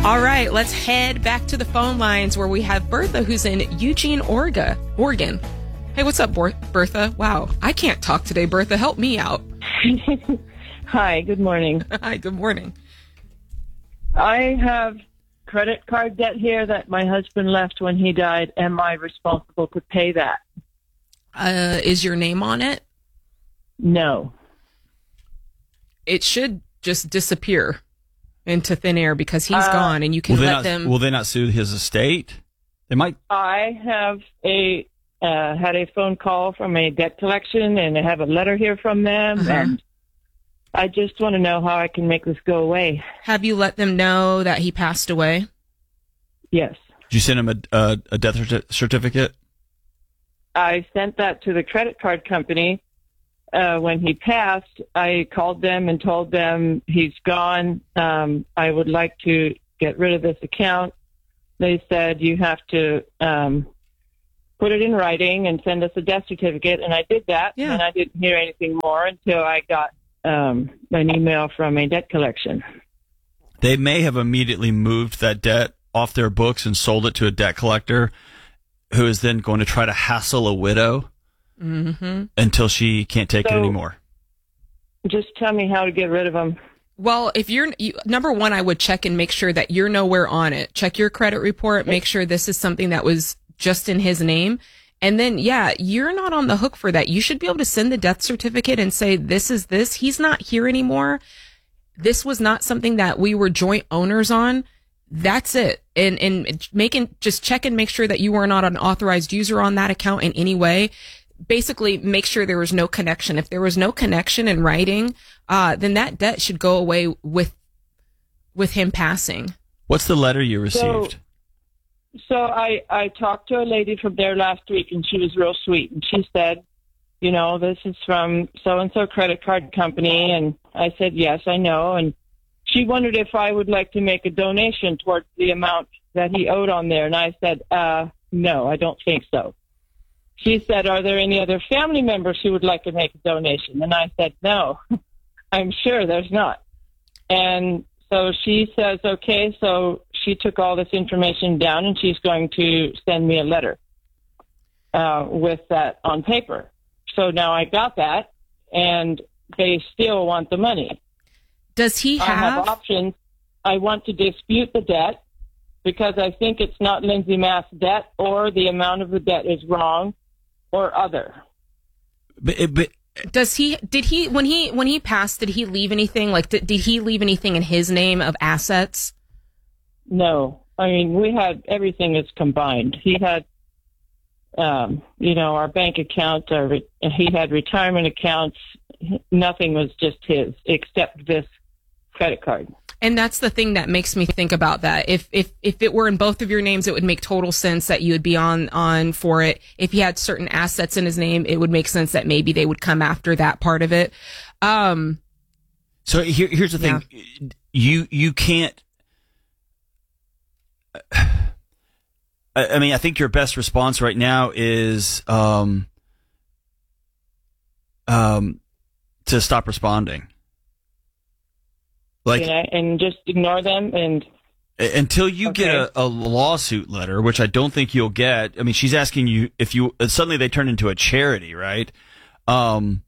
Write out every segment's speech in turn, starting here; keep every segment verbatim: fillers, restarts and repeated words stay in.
All right, let's head back to the phone lines where we have Bertha, who's in Eugene, Oregon. Oregon. Hey, what's up, Ber- Bertha? Wow, I can't talk today, Bertha. Help me out. Hi, good morning. Hi, good morning. I have credit card debt here that my husband left when he died. Am I responsible to pay that? Uh, is your name on it? No. It should just disappear into thin air because he's Uh, gone, and you can Will they let not, them. will they not sue his estate? They might. I have a uh, had a phone call from a debt collection, and I have a letter here from them, Uh-huh. and I just want to know how I can make this go away. Have you let them know that he passed away? Yes. Did you send him a, a, a death certi- certificate? I sent that to the credit card company. Uh, when he passed, I called them and told them he's gone. Um, I would like to get rid of this account. They said you have to um, put it in writing and send us a death certificate, and I did that. Yeah. And I didn't hear anything more until I got um, an email from a debt collection. They may have immediately moved that debt off their books and sold it to a debt collector who is then going to try to hassle a widow Mm-hmm. until she can't take So- it anymore. Just tell me how to get rid of them. Well, if you're you, number one, I would check and make sure that you're nowhere on it. Check your credit report. Make sure this is something that was just in his name. And then, yeah, you're not on the hook for that. You should be able to send the death certificate and say, this is this. He's not here anymore. This was not something that we were joint owners on. That's it. And, and making, just check and make sure that you are not an authorized user on that account in any way. Basically, make sure there was no connection. If there was no connection in writing, uh, then that debt should go away with, with him passing. What's the letter you So- received? So I, I talked to a lady from there last week, and she was real sweet. And she said, you know, this is from so-and-so credit card company. And I said, yes, I know. And she wondered if I would like to make a donation towards the amount that he owed on there. And I said, uh, no, I don't think so. She said, are there any other family members who would like to make a donation? And I said, no, I'm sure there's not. And so she says, okay, so she took all this information down, and she's going to send me a letter uh, with that on paper. So now I got that, and they still want the money. Does he I have have, options. I want to dispute the debt because I think it's not Lindsay Mass debt, or the amount of the debt is wrong, or other. But, it- but does he, did he, when he, when he passed, did he leave anything? Like, did, did he leave anything in his name of assets? No. I mean, we had, everything is combined. He had, um, you know, our bank account, our, re- he had retirement accounts. Nothing was just his except this credit card. And that's the thing that makes me think about that. If if if it were in both of your names, it would make total sense that you would be on on for it. If he had certain assets in his name, it would make sense that maybe they would come after that part of it. Um, so here, here's the thing: you you can't. I, I mean, I think your best response right now is um, um, to stop responding. Like, And, I, and just ignore them. And until you Okay. get a, a lawsuit letter, which I don't think you'll get. I mean, she's asking you if you suddenly they turn into a charity, right? Um,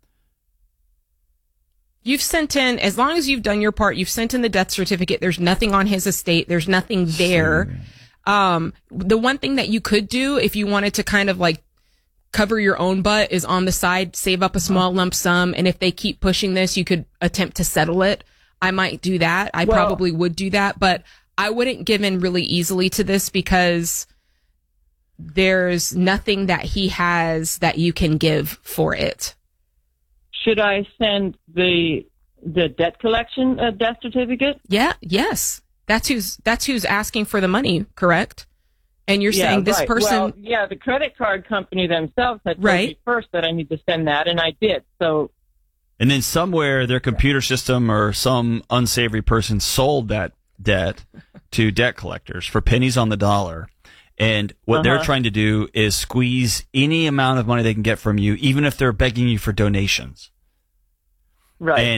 you've sent in, as long as you've done your part, you've sent in the death certificate. There's nothing on his estate. There's nothing there. Um, the one thing that you could do if you wanted to kind of like cover your own butt is on the side, save up a small lump sum. And if they keep pushing this, you could attempt to settle it. I might do that. I Well- probably would do that, but I wouldn't give in really easily to this because there's nothing that he has that you can give for it. should I send the the debt collection a death certificate? Yeah, yes. That's who's that's who's asking for the money, correct? And you're Yeah, saying this right. person Well, yeah, the credit card company themselves had told Right. me first that I need to send that, and I did. So and then somewhere their computer system or some unsavory person sold that debt to debt collectors for pennies on the dollar. And what they're Uh-huh. trying to do is squeeze any amount of money they can get from you, even if they're begging you for donations. right. And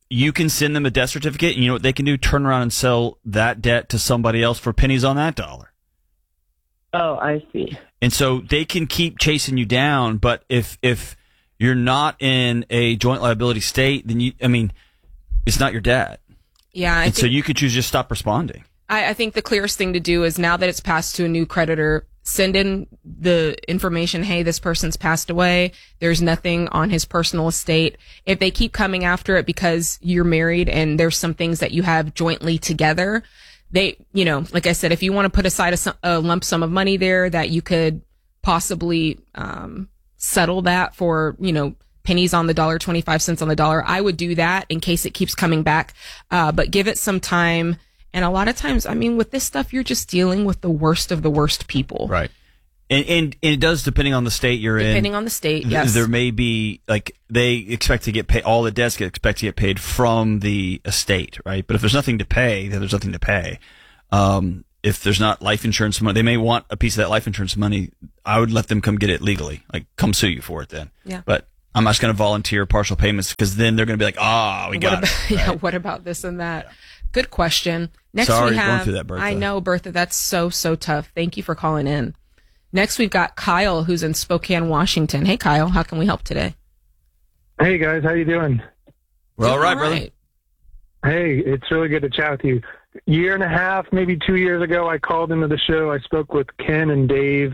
you can send them a death certificate, and you know what they can do? Turn around and sell that debt to somebody else for pennies on that dollar. Oh, I see. And so they can keep chasing you down, but if if you're not in a joint liability state, then you, I mean, it's not your debt. Yeah. I and think, so you could choose just stop responding. I, I think the clearest thing to do is, now that it's passed to a new creditor, send in the information. Hey, this person's passed away. There's nothing on his personal estate. If they keep coming after it because you're married and there's some things that you have jointly together, they, you know, like I said, if you want to put aside a, a lump sum of money there that you could possibly um, settle that for, you know, pennies on the dollar, twenty-five cents on the dollar, I would do that in case it keeps coming back. Uh, but give it some time. And a lot of times, I mean, with this stuff, you're just dealing with the worst of the worst people. Right. And, and, and it does, depending on the state you're Depending in. Depending on the state, yes. There may be, like, they expect to get paid, all the debts get expect to get paid from the estate, right? But if there's nothing to pay, then there's nothing to pay. Um, if there's not life insurance money, they may want a piece of that life insurance money. I would let them come get it legally, like, come sue you for it then. Yeah. But I'm not going to volunteer partial payments, because then they're going to be like, ah, oh, we what got about, it. Yeah, right? what about this and that? Yeah. Good question. Next Sorry we have, going through that, Bertha. I know, Bertha, that's so, so tough. Thank you for calling in. Next, we've got Kyle, who's in Spokane, Washington. Hey, Kyle, how can we help today? Hey, guys, how you doing? We're all right, all right, brother. Hey, it's really good to chat with you. Year and a half, maybe two years ago, I called into the show. I spoke with Ken and Dave.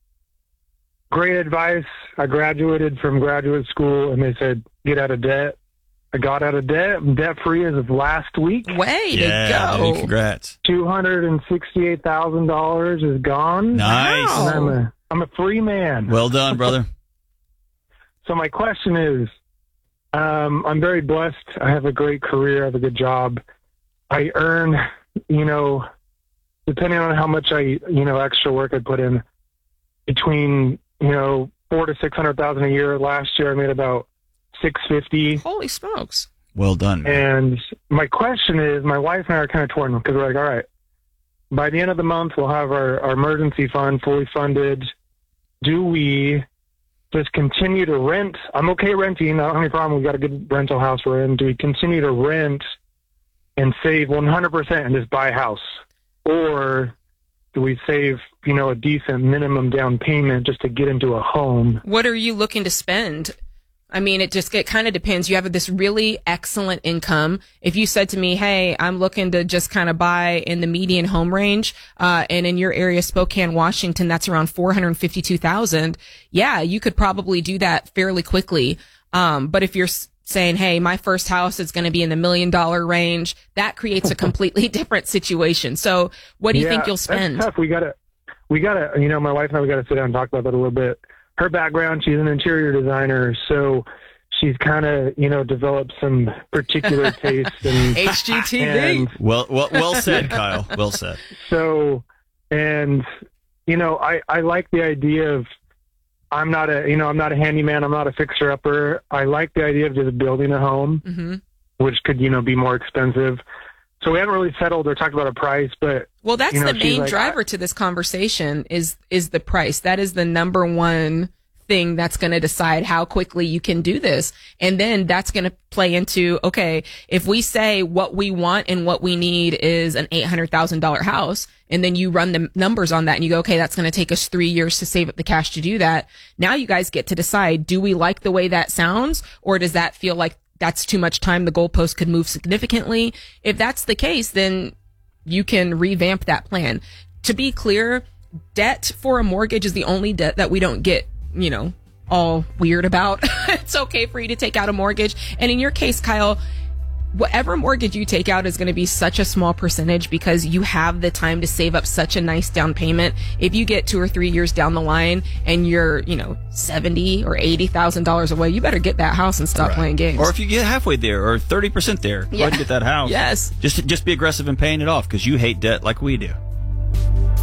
Great advice. I graduated from graduate school, and they said, get out of debt. I got out of debt. I'm debt-free as of last week. Way yeah, to go. Dude, congrats. two hundred sixty-eight thousand dollars is gone. Nice. Wow. And I'm a, I'm a free man. Well done, brother. So my question is, um, I'm very blessed. I have a great career. I have a good job. I earn, you know, depending on how much I, you know, extra work I put in, between, you know, four to six hundred thousand a year. Last year I made about six fifty. Holy smokes. Well done, man. And my question is, my wife and I are kind of torn, because we're like, all right, by the end of the month, we'll have our, our emergency fund fully funded. Do we just continue to rent? I'm okay renting. I don't have any problem. We've got a good rental house we're in. Do we continue to rent and save one hundred percent and just buy a house? Or do we save, you know, a decent minimum down payment just to get into a home? What are you looking to spend? I mean, it just it kind of depends. You have this really excellent income. If you said to me, hey, I'm looking to just kind of buy in the median home range, uh, and in your area, Spokane, Washington, that's around four hundred fifty-two thousand. Yeah, you could probably do that fairly quickly. Um, but if you're saying, hey, my first house is going to be in the million dollar range, that creates a completely different situation. So what do you yeah, think you'll spend? That's tough. We got to, we got to, you know, my wife and I, we got to sit down and talk about that a little bit. Her background, she's an interior designer, so she's kind of, you know, developed some particular tastes. And H G T V. And Well, well, well said, Kyle. Well said. so, and, you know, I, I like the idea of, I'm not a, you know, I'm not a handyman. I'm not a fixer-upper. I like the idea of just building a home, Mm-hmm. which could, you know, be more expensive. So we haven't really settled or talked about a price, but Well, that's you know, the she's main like, driver I- to this conversation is is the price. That is the number one thing that's going to decide how quickly you can do this. And then that's going to play into, okay, if we say what we want and what we need is an eight hundred thousand dollars house, and then you run the numbers on that and you go, okay, that's going to take us three years to save up the cash to do that. Now you guys get to decide, do we like the way that sounds, or does that feel like that's too much time? The goalpost could move significantly. If that's the case, then you can revamp that plan. To be clear, debt for a mortgage is the only debt that we don't get, you know, all weird about. It's okay for you to take out a mortgage. And in your case, Kyle, whatever mortgage you take out is going to be such a small percentage because you have the time to save up such a nice down payment. If you get two or three years down the line and you're, you know, seventy or eighty thousand dollars away, you better get that house and stop Right. playing games. Or if you get halfway there or thirty percent there, go Yeah. ahead and get that house. Yes. Just just be aggressive in paying it off, because you hate debt like we do.